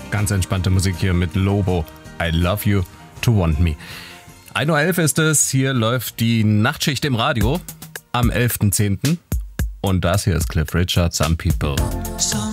Ganz entspannte Musik hier mit Lobo. I love you to want me. 1.11 Uhr ist es. Hier läuft die Nachtschicht im Radio am 11.10. Und das hier ist Cliff Richard, Some People.